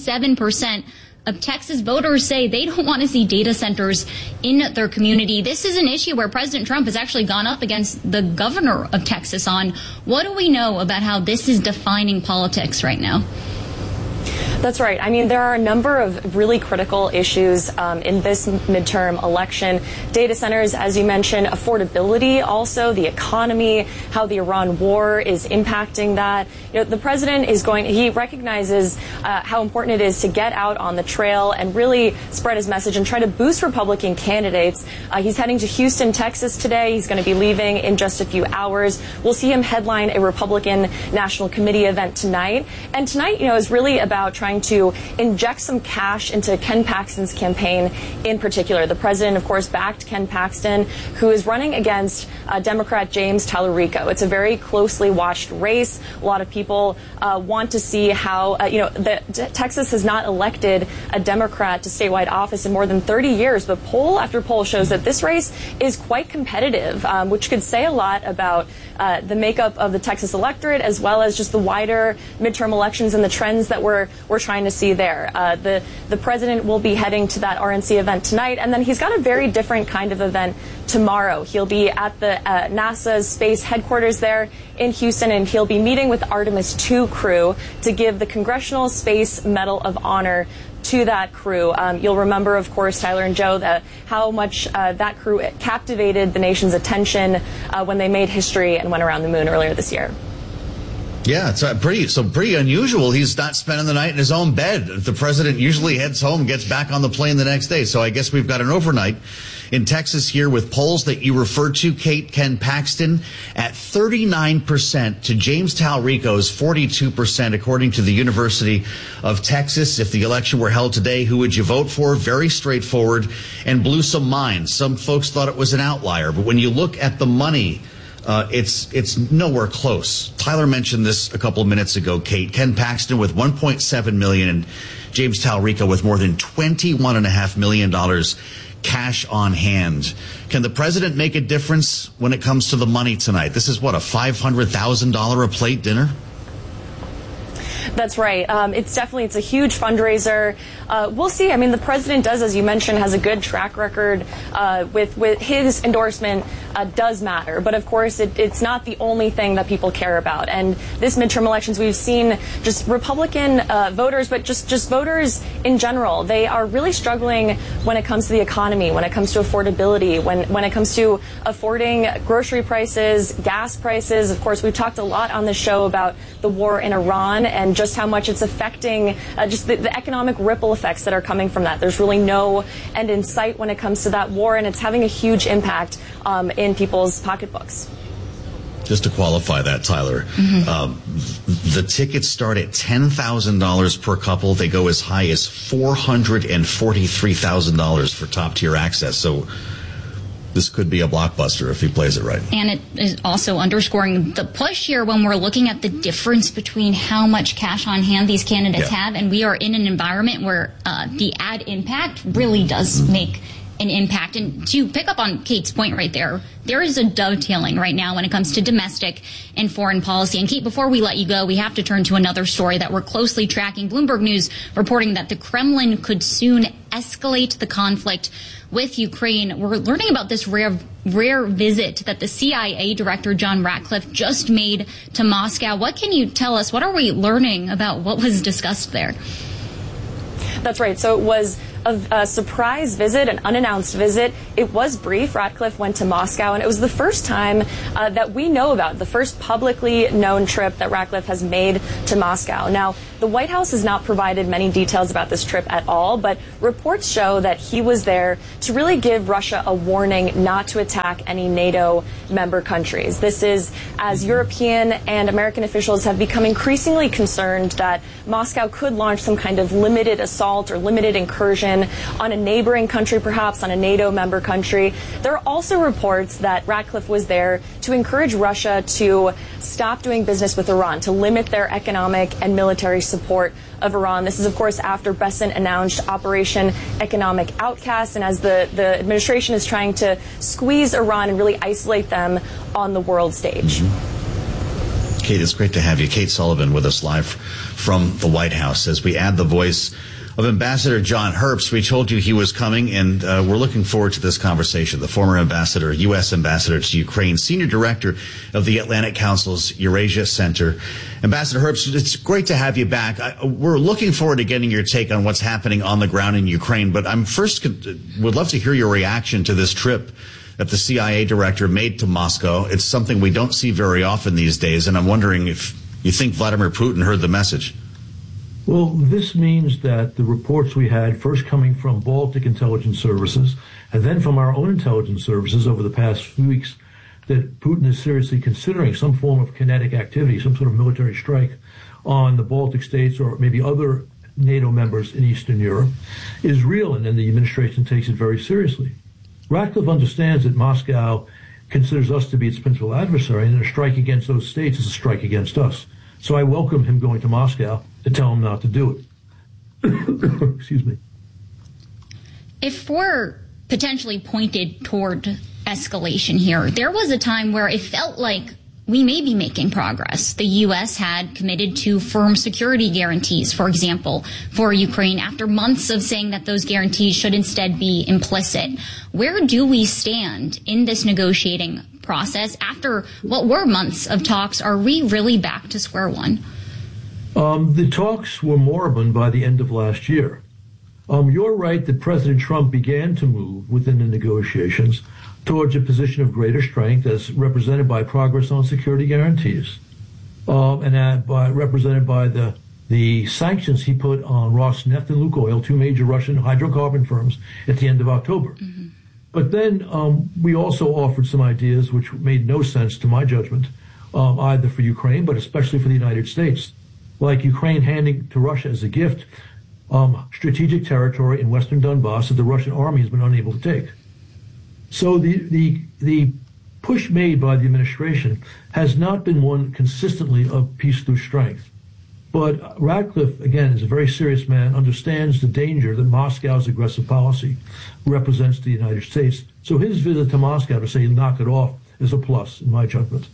57% of Texas voters say they don't want to see data centers in their community. This is an issue where President Trump has actually gone up against the governor of Texas on. What do we know about how this is defining politics right now? That's right. I mean, there are a number of really critical issues in this midterm election. Data centers, as you mentioned, affordability, also the economy, how the Iran war is impacting that. You know, the president he recognizes how important it is to get out on the trail and really spread his message and try to boost Republican candidates. He's heading to Houston, Texas today. He's going to be leaving in just a few hours. We'll see him headline a Republican National Committee event tonight. And tonight, is really about trying to inject some cash into Ken Paxton's campaign in particular. The president, of course, backed Ken Paxton, who is running against Democrat James Talarico. It's a very closely watched race. A lot of people want to see how, Texas has not elected a Democrat to statewide office in more than 30 years, but poll after poll shows that this race is quite competitive, which could say a lot about the makeup of the Texas electorate, as well as just the wider midterm elections and the trends that we're trying to see there. The president will be heading to that RNC event tonight, and then he's got a very different kind of event tomorrow. He'll be at the NASA's space headquarters there in Houston, and he'll be meeting with the Artemis II crew to give the Congressional Space Medal of Honor to that crew. You'll remember, of course, Tyler and Joe, how much that crew captivated the nation's attention when they made history and went around the moon earlier this year. Yeah, it's pretty unusual. He's not spending the night in his own bed. The president usually heads home and gets back on the plane the next day. So I guess we've got an overnight in Texas here with polls that you referred to, Kate. Ken Paxton at 39% to James Talarico's 42%, according to the University of Texas. If the election were held today, who would you vote for? Very straightforward and blew some minds. Some folks thought it was an outlier, but when you look at the money, it's nowhere close. Tyler mentioned this a couple of minutes ago, Kate. Ken Paxton with $1.7 million and James Talarico with more than $21.5 million cash on hand. Can the president make a difference when it comes to the money tonight? This is what, a $500,000 a plate dinner? That's right. It's a huge fundraiser. We'll see. I mean, the president does, as you mentioned, has a good track record with his endorsement does matter. But of course, it's not the only thing that people care about. And this midterm elections, we've seen just Republican voters, but just voters in general. They are really struggling when it comes to the economy, when it comes to affordability, when it comes to affording grocery prices, gas prices. Of course, we've talked a lot on this show about the war in Iran and just how much it's affecting just the economic ripple effects that are coming from that. There's really no end in sight when it comes to that war, and it's having a huge impact in people's pocketbooks. Just to qualify that, Tyler, the tickets start at $10,000 per couple. They go as high as $443,000 for top-tier access. So this could be a blockbuster if he plays it right. And it is also underscoring the push here when we're looking at the difference between how much cash on hand these candidates have. And we are in an environment where the ad impact really does make an impact. And to pick up on Kate's point right there is a dovetailing right now when it comes to domestic and foreign policy. And Kate, before we let you go, we have to turn to another story that we're closely tracking. Bloomberg News reporting that the Kremlin could soon escalate the conflict with Ukraine. We're learning about this rare visit that the CIA director, John Ratcliffe, just made to Moscow. What can you tell us? What are we learning about what was discussed there? That's right. So it was a surprise visit, an unannounced visit. It was brief. Ratcliffe went to Moscow, and it was the first time that we know about, the first publicly known trip that Ratcliffe has made to Moscow. Now, the White House has not provided many details about this trip at all, but reports show that he was there to really give Russia a warning not to attack any NATO member countries. This is as European and American officials have become increasingly concerned that Moscow could launch some kind of limited assault or limited incursion on a neighboring country, perhaps on a NATO member country. There are also reports that Ratcliffe was there to encourage Russia to stop doing business with Iran, to limit their economic and military support of Iran. This is, of course, after Besant announced Operation Economic Outcast, and as the administration is trying to squeeze Iran and really isolate them on the world stage. Kate, it's great to have you. Kate Sullivan with us live from the White House as we add the voice of Ambassador John Herbst. We told you he was coming, and we're looking forward to this conversation. The former ambassador, U.S. ambassador to Ukraine, senior director of the Atlantic Council's Eurasia Center. Ambassador Herbst, it's great to have you back. We're looking forward to getting your take on what's happening on the ground in Ukraine, but I'm would love to hear your reaction to this trip that the CIA director made to Moscow. It's something we don't see very often these days, and I'm wondering if you think Vladimir Putin heard the message. Well, this means that the reports we had, first coming from Baltic intelligence services, and then from our own intelligence services over the past few weeks, that Putin is seriously considering some form of kinetic activity, some sort of military strike on the Baltic states or maybe other NATO members in Eastern Europe, is real, and then the administration takes it very seriously. Ratcliffe understands that Moscow considers us to be its principal adversary, and a strike against those states is a strike against us. So I welcome him going to Moscow to tell him not to do it. Excuse me. If we're potentially pointed toward escalation here, there was a time where it felt like we may be making progress. The U.S. had committed to firm security guarantees, for example, for Ukraine, after months of saying that those guarantees should instead be implicit. Where do we stand in this negotiating process after what were months of talks? Are we really back to square one? The talks were moribund by the end of last year. You're right that President Trump began to move within the negotiations towards a position of greater strength, as represented by progress on security guarantees, and represented by the sanctions he put on Rosneft and Lukoil, two major Russian hydrocarbon firms, at the end of October. Mm-hmm. But then we also offered some ideas which made no sense to my judgment, either for Ukraine, but especially for the United States, like Ukraine handing to Russia as a gift strategic territory in western Donbass that the Russian army has been unable to take. So the push made by the administration has not been one consistently of peace through strength. But Ratcliffe, again, is a very serious man, understands the danger that Moscow's aggressive policy represents to the United States. So his visit to Moscow to say knock it off is a plus, in my judgment.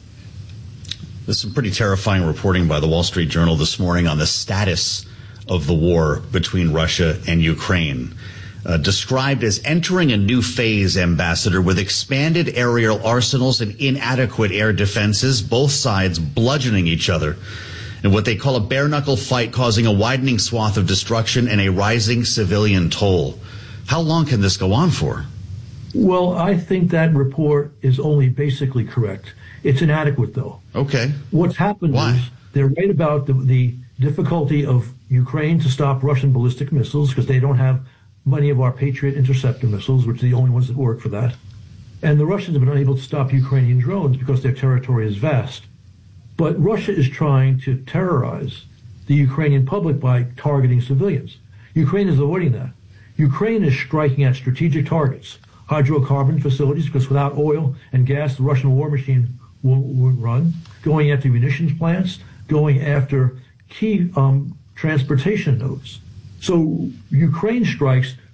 There's some pretty terrifying reporting by the Wall Street Journal this morning on the status of the war between Russia and Ukraine. Described as entering a new phase, Ambassador, with expanded aerial arsenals and inadequate air defenses, both sides bludgeoning each other in what they call a bare-knuckle fight, causing a widening swath of destruction and a rising civilian toll. How long can this go on for? Well, I think that report is only basically correct. It's inadequate, though. Okay. What's happened is they're right about the difficulty of Ukraine to stop Russian ballistic missiles because they don't have many of our Patriot interceptor missiles, which are the only ones that work for that. And the Russians have been unable to stop Ukrainian drones because their territory is vast. But Russia is trying to terrorize the Ukrainian public by targeting civilians. Ukraine is avoiding that. Ukraine is striking at strategic targets, hydrocarbon facilities, because without oil and gas, the Russian war machine won't run, going after munitions plants, going after key transportation nodes. So Ukraine strikes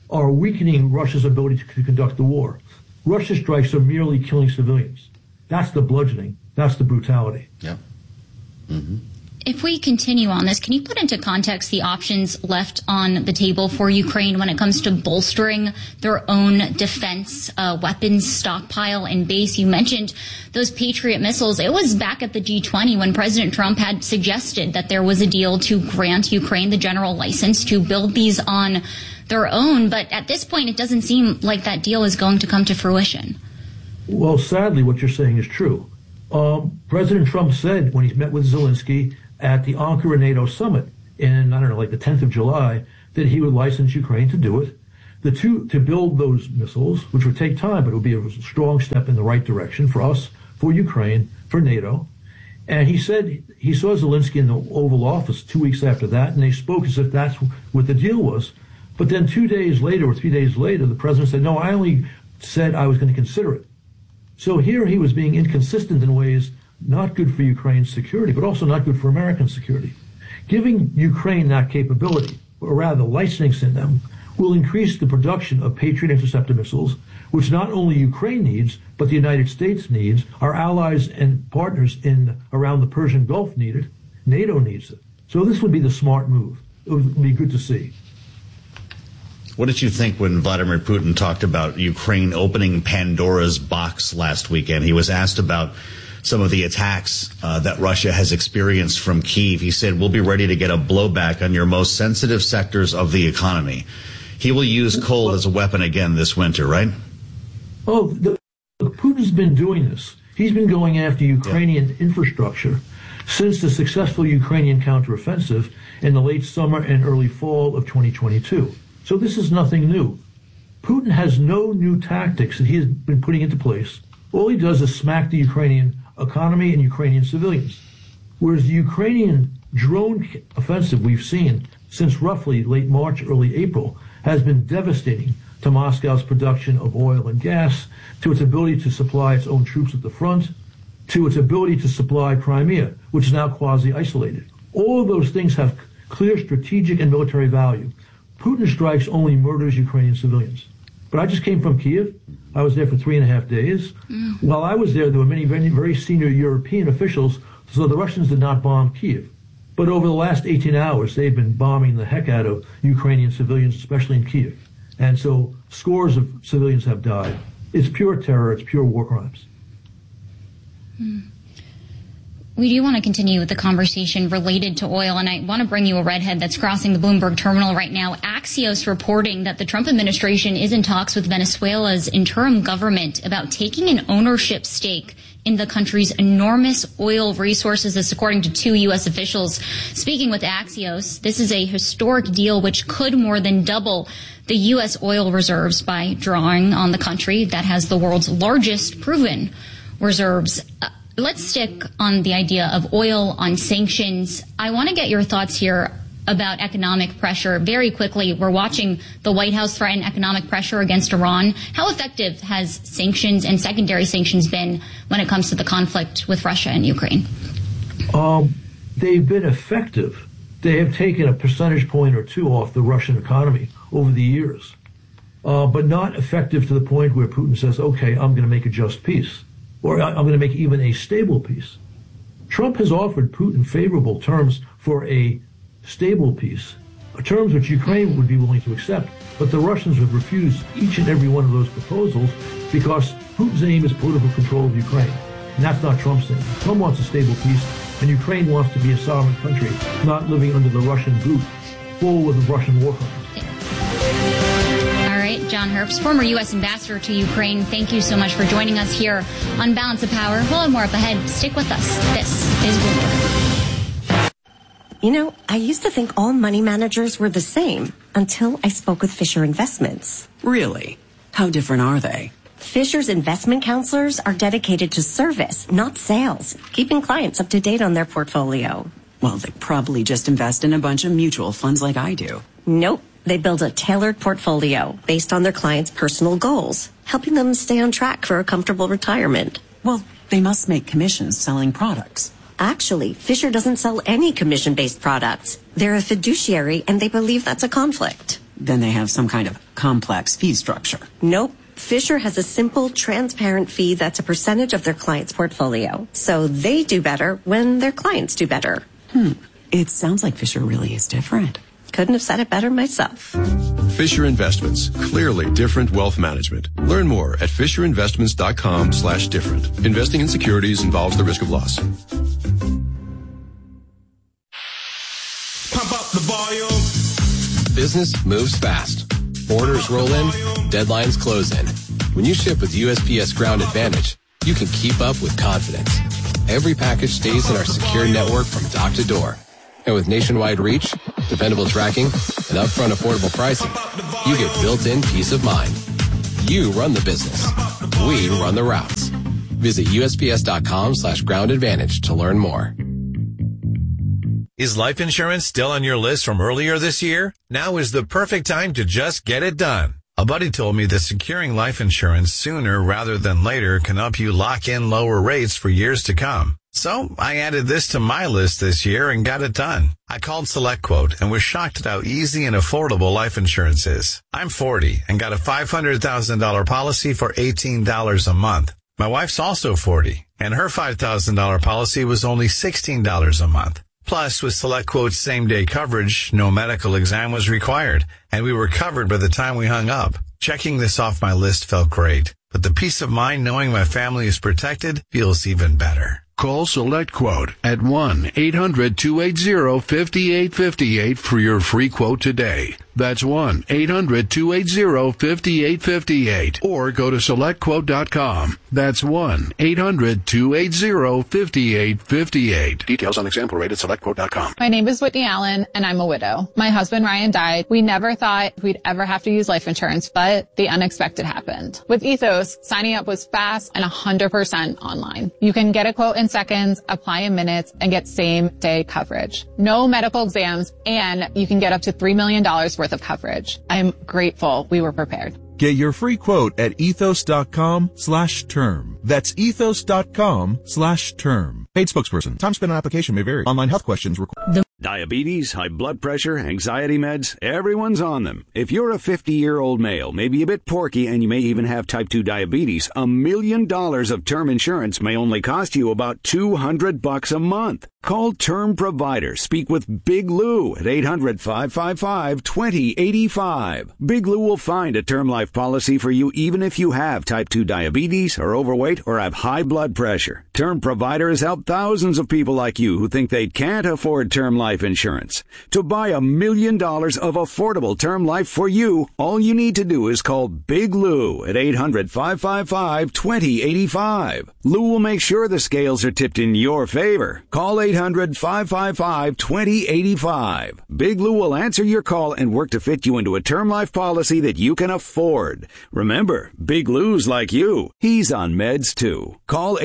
are weakening Russia's ability to conduct the war. Russia's strikes are merely killing civilians. That's the bludgeoning. That's the brutality. Yeah. Mm-hmm. If we continue on this, can you put into context the options left on the table for Ukraine when it comes to bolstering their own defense weapons stockpile and base? You mentioned those Patriot missiles. It was back at the G20 when President Trump had suggested that there was a deal to grant Ukraine the general license to build these on their own. But at this point, it doesn't seem like that deal is going to come to fruition. Well, sadly, what you're saying is true. President Trump said when he met with Zelensky at the Ankara NATO summit in, the 10th of July, that he would license Ukraine to do it. To build those missiles, which would take time, but it would be a strong step in the right direction for us, for Ukraine, for NATO. And he said he saw Zelensky in the Oval Office 2 weeks after that, and they spoke as if that's what the deal was. But then 2 days later, or 3 days later, the president said, no, I only said I was going to consider it. So here he was being inconsistent in ways not good for Ukraine's security, but also not good for American security. Giving Ukraine that capability, or rather licensing them, will increase the production of Patriot interceptor missiles, which not only Ukraine needs, but the United States needs, our allies and partners around the Persian Gulf need it, NATO needs it. So this would be the smart move. It would be good to see. What did you think when Vladimir Putin talked about Ukraine opening Pandora's box last weekend? He was asked about some of the attacks that Russia has experienced from Kyiv. He said, we'll be ready to get a blowback on your most sensitive sectors of the economy. He will use coal as a weapon again this winter, right? Putin's been doing this. He's been going after Ukrainian infrastructure since the successful Ukrainian counteroffensive in the late summer and early fall of 2022. So this is nothing new. Putin has no new tactics that he has been putting into place. All he does is smack the Ukrainian economy and Ukrainian civilians. Whereas the Ukrainian drone offensive we've seen since roughly late March, early April, has been devastating to Moscow's production of oil and gas, to its ability to supply its own troops at the front, to its ability to supply Crimea, which is now quasi-isolated. All of those things have clear strategic and military value. Putin strikes only murders Ukrainian civilians. But I just came from Kyiv. I was there for 3.5 days. While I was there were many very, very senior European officials, so the Russians did not bomb Kyiv. But over the last 18 hours, they've been bombing the heck out of Ukrainian civilians, especially in Kyiv. And so scores of civilians have died. It's pure terror. It's pure war crimes. We do want to continue with the conversation related to oil, and I want to bring you a redhead that's crossing the Bloomberg terminal right now. Axios reporting that the Trump administration is in talks with Venezuela's interim government about taking an ownership stake in the country's enormous oil resources. This according to two U.S. officials. Speaking with Axios, this is a historic deal which could more than double the U.S. oil reserves by drawing on the country that has the world's largest proven reserves. Let's stick on the idea of oil, on sanctions. I want to get your thoughts here about economic pressure. Very quickly, we're watching the White House threaten economic pressure against Iran. How effective has sanctions and secondary sanctions been when it comes to the conflict with Russia and Ukraine? They've been effective. They have taken a percentage point or two off the Russian economy over the years, but not effective to the point where Putin says, okay, I'm going to make a just peace, or I'm going to make even a stable peace. Trump has offered Putin favorable terms for a stable peace, terms which Ukraine would be willing to accept, but the Russians have refused each and every one of those proposals because Putin's aim is political control of Ukraine. And that's not Trump's aim. Trump wants a stable peace, and Ukraine wants to be a sovereign country, not living under the Russian boot, full of Russian war crimes. All right, John Herbst, former U.S. ambassador to Ukraine, thank you so much for joining us here on Balance of Power. We'll have more up ahead. Stick with us. This is Bloomberg. You know, I used to think all money managers were the same until I spoke with Fisher Investments. Really? How different are they? Fisher's investment counselors are dedicated to service, not sales, keeping clients up to date on their portfolio. Well, they probably just invest in a bunch of mutual funds like I do. Nope. They build a tailored portfolio based on their clients' personal goals, helping them stay on track for a comfortable retirement. Well, they must make commissions selling products. Actually, Fisher doesn't sell any commission-based products. They're a fiduciary, and they believe that's a conflict. then they have some kind of complex fee structure. Nope. Fisher has a simple, transparent fee that's a percentage of their client's portfolio. So they do better when their clients do better. It sounds like Fisher really is different. Couldn't have said it better myself. Fisher Investments. Clearly different wealth management. Learn more at FisherInvestments.com/different. Investing in securities involves the risk of loss. Pump up the volume. Business moves fast. Orders roll in, deadlines close in. When you ship with USPS Ground Advantage, you can keep up with confidence. Every package stays in our secure network from dock to door. And with nationwide reach, dependable tracking, and upfront affordable pricing, you get built-in peace of mind. You run the business. We run the routes. Visit USPS.com/Ground Advantage to learn more. Is life insurance still on your list from earlier this year? Now is the perfect time to just get it done. A buddy told me that securing life insurance sooner rather than later can help you lock in lower rates for years to come. So I added this to my list this year and got it done. I called SelectQuote and was shocked at how easy and affordable life insurance is. I'm 40 and got a $500,000 policy for $18 a month. My wife's also 40 and her $5,000 policy was only $16 a month. Plus, with SelectQuote's same-day coverage, no medical exam was required, and we were covered by the time we hung up. Checking this off my list felt great, but the peace of mind knowing my family is protected feels even better. Call SelectQuote at 1-800-280-5858 for your free quote today. That's 1-800-280-5858. Or go to SelectQuote.com. That's 1-800-280-5858. Details on example rate at SelectQuote.com. My name is Whitney Allen, and I'm a widow. My husband, Ryan, died. We never thought we'd ever have to use life insurance, but the unexpected happened. With Ethos, signing up was fast and 100% online. You can get a quote in seconds, apply in minutes, and get same-day coverage. No medical exams, and you can get up to $3 million worth of coverage. I'm grateful we were prepared. Get your free quote at ethos.com/term. That's ethos.com/term. Paid spokesperson. Time spent on application may vary. Online health questions required. Diabetes, high blood pressure, anxiety meds, everyone's on them. If you're a 50-year-old male, maybe a bit porky, and you may even have type 2 diabetes, $1 million of term insurance may only cost you about $200 a month. Call Term Provider. Speak with Big Lou at 800-555-2085. Big Lou will find a term life policy for you even if you have type 2 diabetes, are overweight, or have high blood pressure. Term Provider has helped thousands of people like you who think they can't afford term life insurance. To buy $1 million of affordable term life for you, all you need to do is call Big Lou at 800-555-2085. Lou will make sure the scales are tipped in your favor. Call 800-555-2085. Big Lou will answer your call and work to fit you into a term life policy that you can afford. Remember, Big Lou's like you. He's on meds too. Call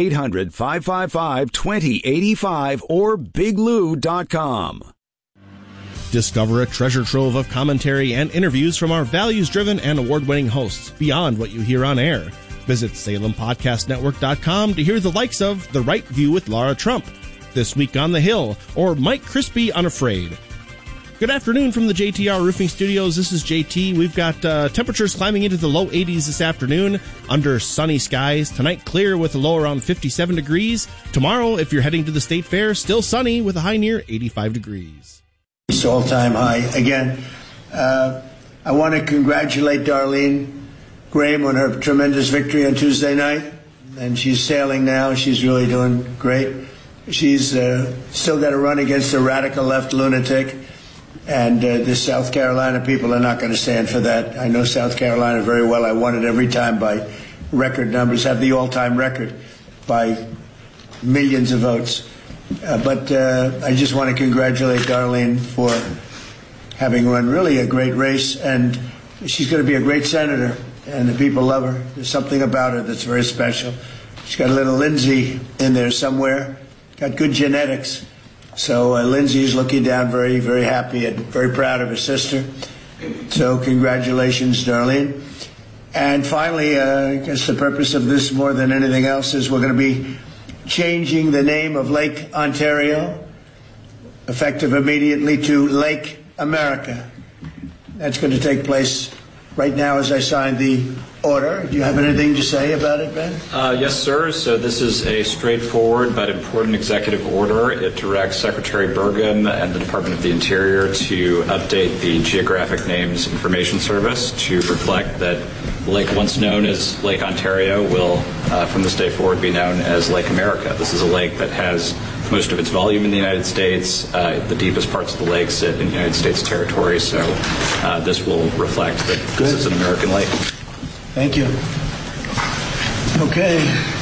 800-555-2085 or biglou.com. Discover a treasure trove of commentary and interviews from our values-driven and award-winning hosts beyond what you hear on air. Visit SalemPodcastNetwork.com to hear the likes of The Right View with Laura Trump, This Week on the Hill, or Mike Crispy Unafraid. Good afternoon from the JTR Roofing Studios. This is JT. We've got temperatures climbing into the low 80s this afternoon under sunny skies. Tonight, clear with a low around 57 degrees. Tomorrow, if you're heading to the State Fair, still sunny with a high near 85 degrees. It's all-time high. Again, I want to congratulate Darlene Graham on her tremendous victory on Tuesday night. And she's sailing now. She's really doing great. She's still got to run against a radical left lunatic. And the South Carolina people are not going to stand for that. I know South Carolina very well. I won it every time by record numbers, have the all-time record by millions of votes. But I just want to congratulate Darlene for having run really a great race. And she's going to be a great senator, and the people love her. There's something about her that's very special. She's got a little Lindsay in there somewhere, got good genetics. So Lindsay's looking down very, very happy and very proud of her sister. So congratulations, Darlene. And finally, I guess the purpose of this more than anything else is we're going to be changing the name of Lake Ontario, effective immediately, to Lake America. That's going to take place right now as I sign the order. Do you have anything to say about it, Ben? Yes, sir. So this is a straightforward but important executive order. It directs Secretary Burgum and the Department of the Interior to update the Geographic Names Information Service to reflect that the lake once known as Lake Ontario will, from this day forward, be known as Lake America. This is a lake that has most of its volume in the United States. The deepest parts of the lake sit in United States territory, so this will reflect that this is an American lake. Thank you. Okay.